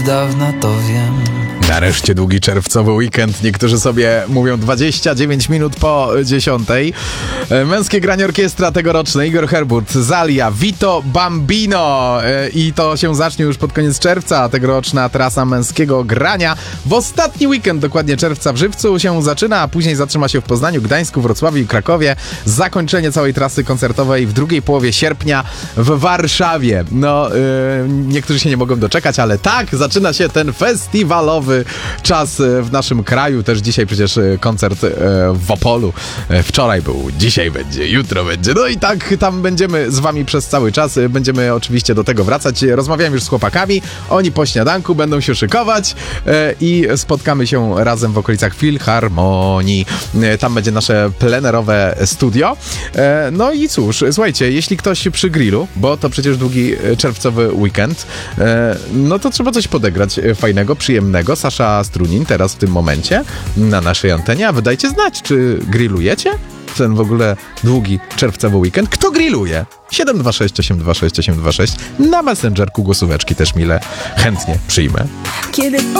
Dawna to wiem. Nareszcie długi czerwcowy weekend. Niektórzy sobie mówią 29 minut po 10. Męskie granie orkiestra tegoroczne. Igor Herburt, Zalia, Vito Bambino. I to się zacznie już pod koniec czerwca. Tegoroczna trasa męskiego grania. W ostatni weekend, dokładnie czerwca, w Żywcu się zaczyna, a później zatrzyma się w Poznaniu, Gdańsku, Wrocławiu i Krakowie. Zakończenie całej trasy koncertowej w drugiej połowie sierpnia w Warszawie. Niektórzy się nie mogą doczekać, ale tak, zaczyna się ten festiwalowy czas w naszym kraju. Też dzisiaj przecież koncert w Opolu. Wczoraj był, dzisiaj będzie, jutro będzie. No i tak tam będziemy z wami przez cały czas. Będziemy oczywiście do tego wracać. Rozmawiałem już z chłopakami. Oni po śniadanku będą się szykować i spotkamy się razem w okolicach Filharmonii. Tam będzie nasze plenerowe studio. No i cóż, słuchajcie, jeśli ktoś przy grillu, bo to przecież długi czerwcowy weekend, no to trzeba coś podegrać fajnego, przyjemnego. Sasza Strunin teraz w tym momencie na naszej antenie, a wy dajcie znać, czy grillujecie ten w ogóle długi czerwcowy weekend. Kto grilluje? 726 826 826 na Messengerku głosóweczki też mile chętnie przyjmę. Kiedy